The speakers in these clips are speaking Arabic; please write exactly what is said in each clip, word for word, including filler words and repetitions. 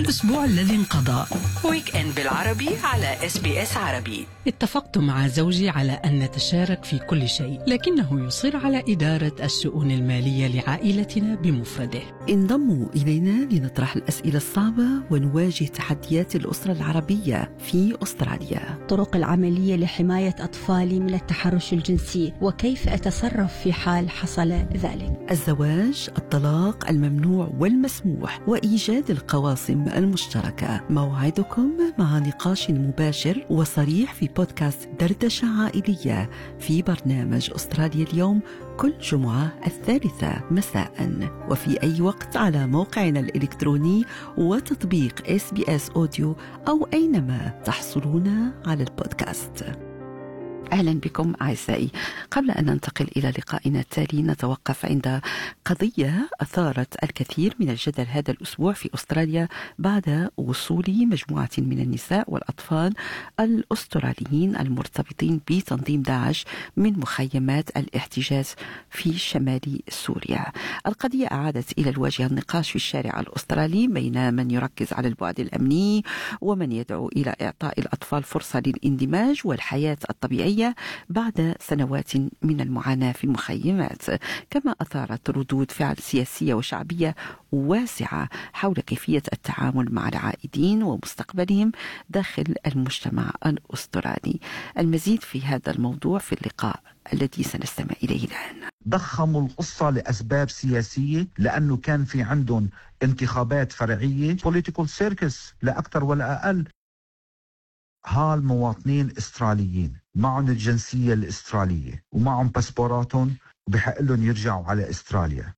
الأسبوع الذي انقضى. ويك إند بالعربي على إس بي إس عربي. اتفقت مع زوجي على أن نتشارك في كل شيء، لكنه يصر على إدارة الشؤون المالية لعائلتنا بمفرده. انضموا إلينا لنطرح الأسئلة الصعبة ونواجه تحديات الأسرة العربية في أستراليا. طرق العملية لحماية أطفالي من التحرش الجنسي وكيف أتصرف في حال حصل ذلك. الزواج، الطلاق الممنوع والمسموح، وإيجاد القواسم المشتركة. موعدكم مع نقاش مباشر وصريح في بودكاست دردشة عائلية في برنامج أستراليا اليوم كل جمعة الثالثة مساء، وفي أي وقت على موقعنا الإلكتروني وتطبيق إس بي إس أوديو أو أينما تحصلون على البودكاست. أهلا بكم أعزائي. قبل أن ننتقل إلى لقائنا التالي نتوقف عند قضية أثارت الكثير من الجدل هذا الأسبوع في أستراليا بعد وصول مجموعة من النساء والأطفال الأستراليين المرتبطين بتنظيم داعش من مخيمات الاحتجاز في شمال سوريا. القضية أعادت إلى الواجهة النقاش في الشارع الأسترالي بين من يركز على البعد الأمني ومن يدعو إلى إعطاء الأطفال فرصة للاندماج والحياة الطبيعية بعد سنوات من المعاناة في المخيمات، كما أثارت ردود فعل سياسية وشعبية واسعة حول كيفية التعامل مع العائدين ومستقبلهم داخل المجتمع الأسترالي. المزيد في هذا الموضوع في اللقاء الذي سنستمع إليه الآن. ضخموا القصة لأسباب سياسية، لأنه كان في عندهم انتخابات فرعية، political circus لا أكثر ولا أقل. هالمواطنين استراليين معهم الجنسية الإسترالية ومعهم باسبوراتهم وبحق لهم يرجعوا على استراليا.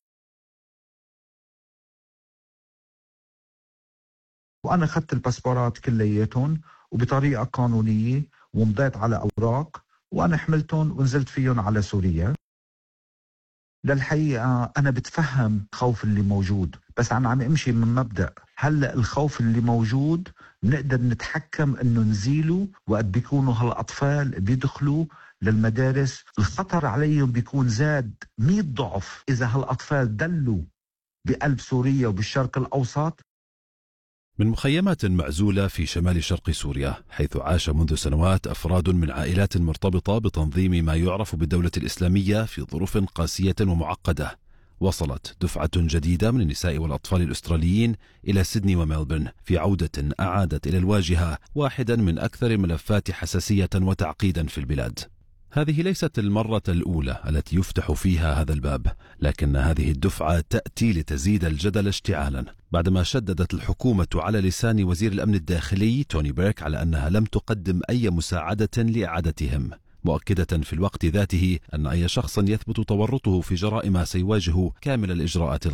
وأنا خدت الباسبورات كلياتهم وبطريقة قانونية ومضيت على أوراق وأنا حملتهم ونزلت فيهم على سوريا. للحقيقة أنا بتفهم الخوف اللي موجود، بس أنا عم أمشي من مبدأ هلأ الخوف اللي موجود بنقدر نتحكم إنه نزيله وقت بيكونوا هالأطفال بيدخلوا للمدارس. الخطر عليهم بيكون زاد مئة ضعف إذا هالأطفال دلوا بقلب سوريا وبالشرق الأوسط. من مخيمات معزولة في شمال شرق سوريا، حيث عاش منذ سنوات أفراد من عائلات مرتبطة بتنظيم ما يعرف بالدولة الإسلامية في ظروف قاسية ومعقدة، وصلت دفعة جديدة من النساء والأطفال الأستراليين إلى سيدني وملبورن في عودة أعادت إلى الواجهة واحدا من أكثر الملفات حساسية وتعقيدا في البلاد. هذه ليست المرة الأولى التي يفتح فيها هذا الباب، لكن هذه الدفعة تأتي لتزيد الجدل اشتعالا بعدما شددت الحكومة على لسان وزير الأمن الداخلي توني بيرك على أنها لم تقدم أي مساعدة لإعادتهم، مؤكدة في الوقت ذاته أن أي شخص يثبت تورطه في جرائم سيواجه كامل الإجراءات القانونية.